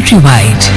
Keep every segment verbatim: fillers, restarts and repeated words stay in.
Countrywide.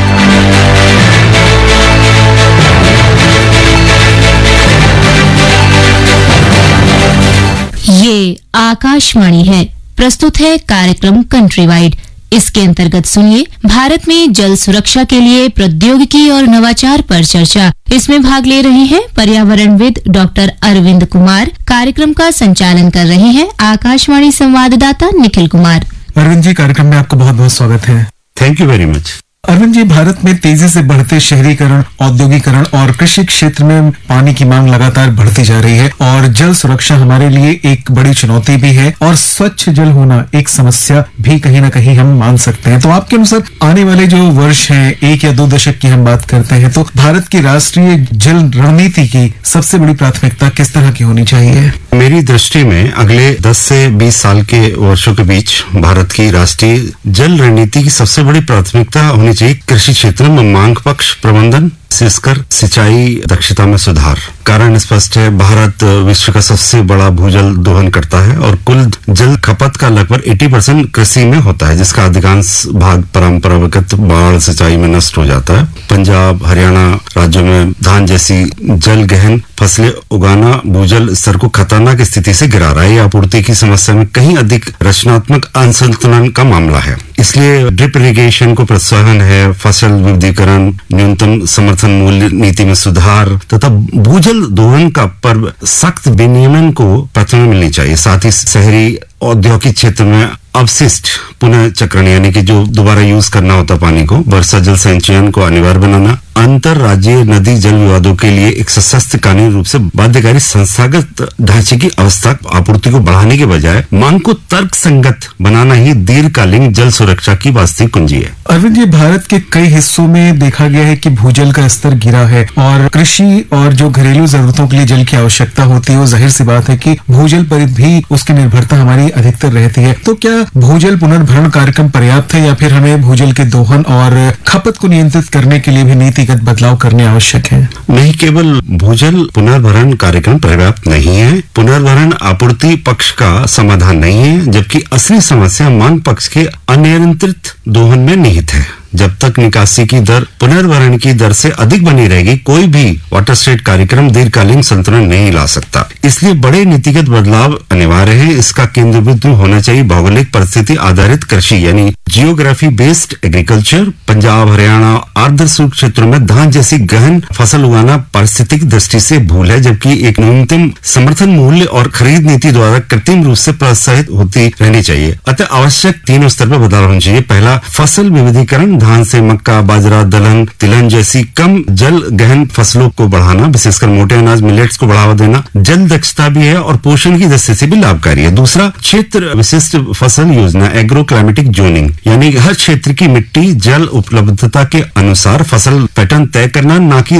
ये आकाशवाणी है। प्रस्तुत है कार्यक्रम कंट्रीवाइड। इसके अंतर्गत सुनिए भारत में जल सुरक्षा के लिए प्रौद्योगिकी और नवाचार पर चर्चा। इसमें भाग ले रहे हैं पर्यावरणविद डॉक्टर अरविंद कुमार। कार्यक्रम का संचालन कर रहे हैं आकाशवाणी संवाददाता निखिल कुमार। अरविंद जी, कार्यक्रम में आपका बहुत बहुत स्वागत है। Thank you very much. Arvind ji, Bharat में तेजी से बढ़ते शहरीकरण, औद्योगिकरण और कृषि क्षेत्र में पानी की मांग लगातार बढ़ती जा रही है और जल सुरक्षा हमारे लिए एक बड़ी चुनौती भी है और स्वच्छ जल होना एक समस्या भी कहीं ना कहीं हम मान सकते हैं। तो आपके अनुसार आने वाले जो वर्ष हैं, एक या दो दशक की हम बात करते हैं, तो भारत की राष्ट्रीय जल रणनीति की सबसे बड़ी प्राथमिकता किस तरह की होनी चाहिए? मेरी दृष्टि में अगले दस से बीस साल के वर्षों के बीच भारत की राष्ट्रीय जल रणनीति की सबसे बड़ी प्राथमिकता होनी चाहिए कृषि क्षेत्र में मांग पक्ष प्रबंधन, विशेषकर सिंचाई दक्षता में सुधार। कारण स्पष्ट है, भारत विश्व का सबसे बड़ा भूजल दोहन करता है और कुल जल खपत का लगभग अस्सी परसेंट कृषि में होता है, जिसका अधिकांश भाग परंपरागत बाढ़ सिंचाई में नष्ट हो जाता है। पंजाब, हरियाणा राज्यों में धान जैसी जल गहन फसलें उगाना भूजल स्तर को खतरनाक स्थिति से गिरा रहा है। यह आपूर्ति की समस्या में कहीं अधिक रचनात्मक असंतुलन का मामला है। इसलिए ड्रिप इरिगेशन को प्रोत्साहन है, फसल विविधीकरण, न्यूनतम समर्थन मूल्य नीति में सुधार तथा भूजल दोहन का पर सख्त विनियमन को प्राथमिकता मिलनी चाहिए। साथ ही शहरी औद्योगिक क्षेत्र में अवशिष्ट पुनः चक्रण यानी कि जो दोबारा यूज करना होता पानी को, वर्षा जल संचयन को अनिवार्य बनाना, अंतर राज्य नदी जल विवादों के लिए एक सशक्त कानूनी रूप से बाध्यकारी संस्थागत ढांचे की अवस्था आपूर्ति को बढ़ाने के बजाय मांग को तर्क संगत बनाना ही दीर्घकालीन जल सुरक्षा की वास्तविक कुंजी है। अरविंद जी, भारत के कई हिस्सों में देखा गया है कि भूजल का स्तर गिरा है और कृषि और जो घरेलू जरूरतों के लिए जल की आवश्यकता होती है, वो जाहिर सी बात है कि भूजल पर भी उसकी निर्भरता हमारी अधिकतर रहती है। तो क्या भूजल पुनर्भरण कार्यक्रम पर्याप्त है या फिर हमें भूजल के दोहन और खपत को नियंत्रित करने के लिए भी नीतिगत बदलाव करने आवश्यक है? नहीं, केवल भूजल पुनर्भरण कार्यक्रम पर्याप्त नहीं है। पुनर्भरण आपूर्ति पक्ष का समाधान नहीं है, जबकि असली समस्या मांग पक्ष के अनियंत्रित दोहन में निहित है। जब तक निकासी की दर पुनर्भरण की दर से अधिक बनी रहेगी, कोई भी वाटरशेड कार्यक्रम दीर्घकालीन संतुलन नहीं ला सकता। इसलिए बड़े नीतिगत बदलाव अनिवार्य है। इसका केंद्र बिंदु होना चाहिए भौगोलिक परिस्थिति आधारित कृषि यानी geography based agriculture. Punjab, Haryana, आर्द्र शुष्क क्षेत्रों में धान जैसी गहन फसल उगाना पारिस्थितिक दृष्टि से भूल है, जबकि एक न्यूनतम समर्थन मूल्य और खरीद नीति द्वारा कृत्रिम रूप से प्रोत्साहित होती रहनी चाहिए। अतः आवश्यक तीनों स्तर पर बदलाव होना चाहिए। पहला, फसल विविधीकरण, धान से मक्का, बाजरा, दलहन, तिलहन जैसी कम जल गहन फसलों को बढ़ाना, विशेषकर मोटे अनाज मिलेट्स को बढ़ावा देना जल दक्षता भी है और पोषण की दृष्टि से भी लाभकारी है। दूसरा, क्षेत्र विशिष्ट फसल योजना, एग्रो क्लाइमेटिक जोनिंग यानी हर क्षेत्र की मिट्टी जल उपलब्धता के अनुसार फसल पैटर्न तय करना, न कि